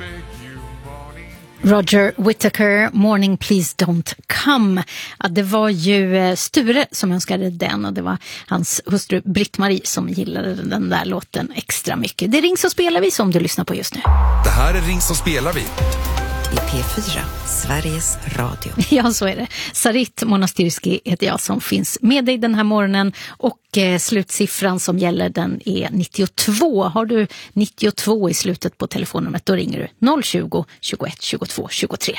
Roger Whittaker, Morning Please Don't Come. Ja, det var ju Sture som önskade den och det var hans hustru Britt-Marie som gillade den där låten extra mycket. Det är Ring så spelar vi som du lyssnar på just nu. Det här är Ring så spelar vi. I P4, Sveriges Radio. Ja, så är det. Sarit Monastirski heter jag som finns med dig den här morgonen och slutsiffran som gäller den är 92. Har du 92 i slutet på telefonnumret då ringer du 020 21 22 23.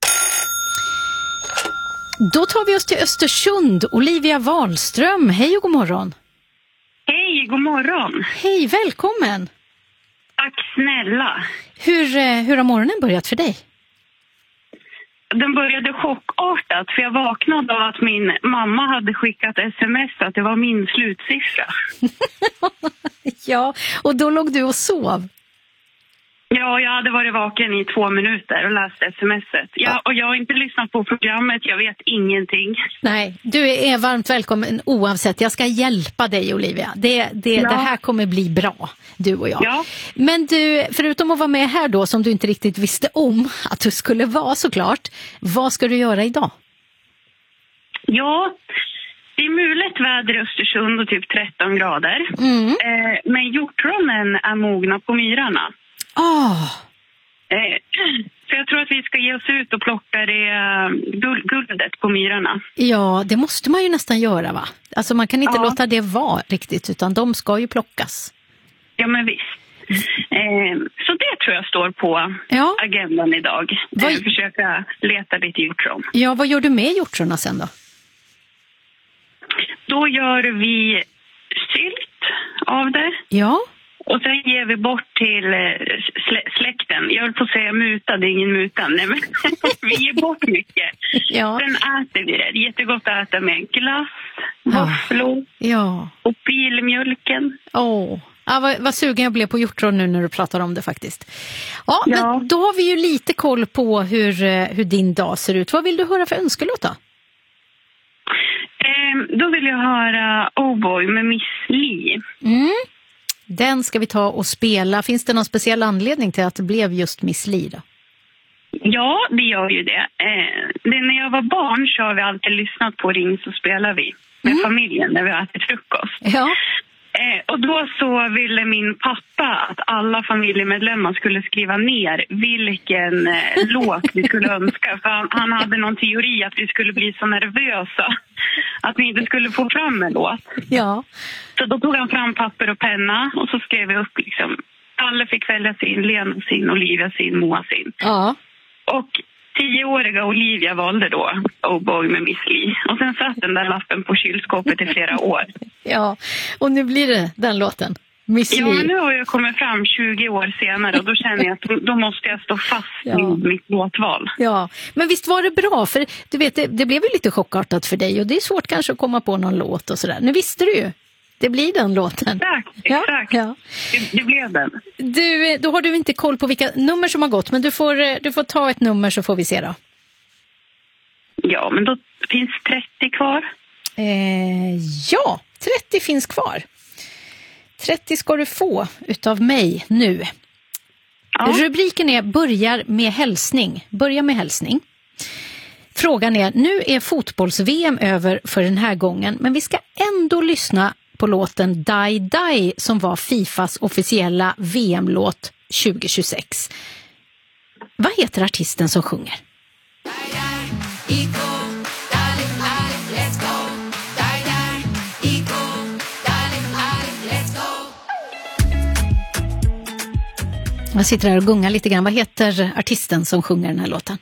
Då tar vi oss till Östersund. Olivia Wahlström, hej och god morgon. Hej, god morgon. Hej, välkommen. Tack snälla. Hur har morgonen börjat för dig? Den började chockartat för jag vaknade av att min mamma hade skickat sms att det var min slutsiffra. Ja, och då låg du och sov. Ja, jag hade varit vaken i 2 minuter och läst smset. Och jag har inte lyssnat på programmet, jag vet ingenting. Nej, du är varmt välkommen oavsett. Jag ska hjälpa dig, Olivia. Det här kommer bli bra, du och jag. Ja. Men du, förutom att vara med här då, som du inte riktigt visste om att du skulle vara såklart, vad ska du göra idag? Ja, det är mulet väder i Östersund och typ 13 grader. Men hjortronen är mogna på myrarna. Så jag tror att vi ska ge oss ut och plocka det guldet på myrarna. Ja, det måste man ju nästan göra, va? Alltså man kan inte låta det vara riktigt, utan de ska ju plockas. Ja, men visst. Så det tror jag står på agendan idag. Försöka leta lite hjortron. Ja, vad gör du med hjortrona sen då? Då gör vi sylt av det. Ja. Och sen ger vi bort till släkten. Jag vill få säga muta, det är ingen mutan. Nej, men vi ger bort mycket. Ja. Sen äter vi det. Det är jättegott att äta med glass, våfflor och pilmjölken. Vad sugen jag blev på hjortron nu när du pratar om det faktiskt. Ja, men då har vi ju lite koll på hur din dag ser ut. Vad vill du höra för önskelåt då? Då vill jag höra Oh Boy med Miss Li. Den ska vi ta och spela. Finns det någon speciell anledning till att det blev just Miss Li då? Ja, det gör ju det. När jag var barn så har vi alltid lyssnat på Ring så spelar vi med familjen när vi äter frukost. Ja. Och då så ville min pappa att alla familjemedlemmar skulle skriva ner vilken låt vi skulle önska. För han hade någon teori att vi skulle bli så nervösa att vi inte skulle få fram en låt. Ja. Så då tog han fram papper och penna och så skrev vi upp liksom. Alla fick välja sin, Lena sin, Olivia sin, Moa sin. Ja. Och 10-åriga Olivia valde då Oh Boy med Miss Li. Och sen satt den där lappen på kylskåpet i flera år. Ja, och nu blir det den låten. Miss Li. Ja, men nu har jag kommit fram 20 år senare och då känner jag att då måste jag stå fast med mitt låtval. Ja, men visst var det bra? För du vet, det blev ju lite chockartat för dig och det är svårt kanske att komma på någon låt och sådär. Nu visste du ju. Det blir den låten. Exakt. Ja. Det blev den. Då har du inte koll på vilka nummer som har gått, men du får ta ett nummer så får vi se då. Ja, men då finns 30 kvar. Ja, 30 finns kvar. 30 ska du få utav mig nu. Ja. Rubriken är Börjar med hälsning. Börja med hälsning. Frågan är, nu är fotbolls-VM över för den här gången, men vi ska ändå lyssna på låten Die Die som var Fifas officiella VM-låt 2026. Vad heter artisten som sjunger? Jag sitter här och gungar lite grann. Vad heter artisten som sjunger den här låten?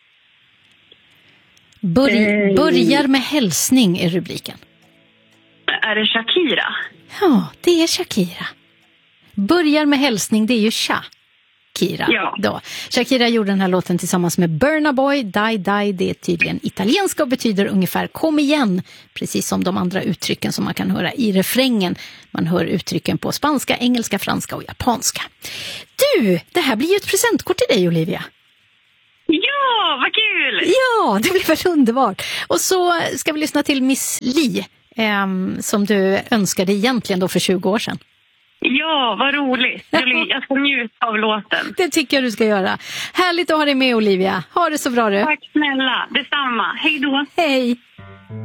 Börjar med hälsning är rubriken. Är det Shakira? Ja, det är Shakira. Börjar med hälsning, det är ju Shakira. Ja. Då. Shakira gjorde den här låten tillsammans med Burna Boy. Die Die, det är tydligen italienska och betyder ungefär kom igen. Precis som de andra uttrycken som man kan höra i refrängen. Man hör uttrycken på spanska, engelska, franska och japanska. Du, det här blir ju ett presentkort till dig, Olivia. Ja, vad kul! Ja, det blir väl underbart. Och så ska vi lyssna till Miss Li. Som du önskade egentligen då för 20 år sedan. Ja, vad roligt. Jag ska njuta av låten. Det tycker jag du ska göra. Härligt att ha dig med, Olivia. Ha det så bra du. Tack snälla, detsamma. Hej då. Hej.